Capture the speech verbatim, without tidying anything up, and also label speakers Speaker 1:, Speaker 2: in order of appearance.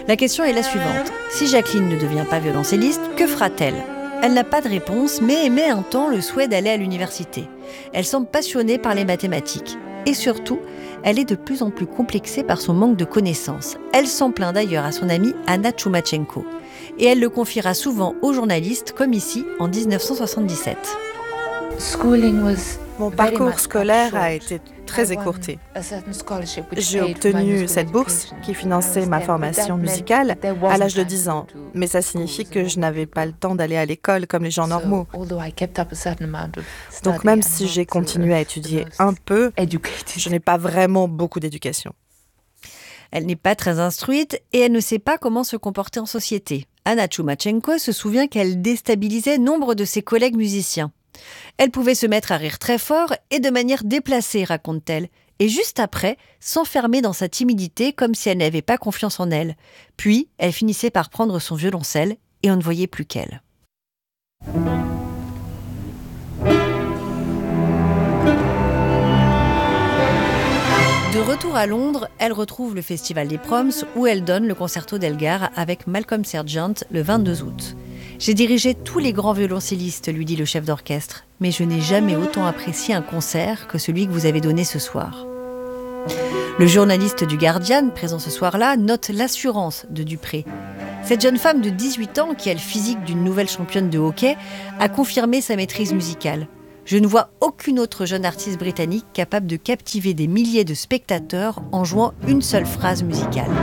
Speaker 1: La question est la suivante. Si Jacqueline ne devient pas violoncelliste, que fera-t-elle ? Elle n'a pas de réponse, mais émet un temps le souhait d'aller à l'université. Elle semble passionnée par les mathématiques. Et surtout, elle est de plus en plus complexée par son manque de connaissances. Elle s'en plaint d'ailleurs à son amie Anna Tchoumachenko. Et elle le confiera souvent aux journalistes, comme ici, en dix-neuf cent soixante-dix-sept.
Speaker 2: Mon parcours scolaire a été très écourté. J'ai obtenu cette bourse qui finançait ma formation musicale à l'âge de dix ans, mais ça signifie que je n'avais pas le temps d'aller à l'école comme les gens normaux. Donc même si j'ai continué à étudier un peu, je n'ai pas vraiment beaucoup d'éducation.
Speaker 1: Elle n'est pas très instruite et elle ne sait pas comment se comporter en société. Anna Tchoumachenko se souvient qu'elle déstabilisait nombre de ses collègues musiciens. Elle pouvait se mettre à rire très fort et de manière déplacée, raconte-t-elle, et juste après, s'enfermer dans sa timidité comme si elle n'avait pas confiance en elle. Puis, elle finissait par prendre son violoncelle et on ne voyait plus qu'elle. De retour à Londres, elle retrouve le Festival des Proms où elle donne le concerto d'Elgar avec Malcolm Sergeant le vingt-deux août. J'ai dirigé tous les grands violoncellistes, lui dit le chef d'orchestre, mais je n'ai jamais autant apprécié un concert que celui que vous avez donné ce soir. Le journaliste du Guardian, présent ce soir-là, note l'assurance de Dupré. Cette jeune femme de dix-huit ans, qui a le physique d'une nouvelle championne de hockey, a confirmé sa maîtrise musicale. Je ne vois aucune autre jeune artiste britannique capable de captiver des milliers de spectateurs en jouant une seule phrase musicale.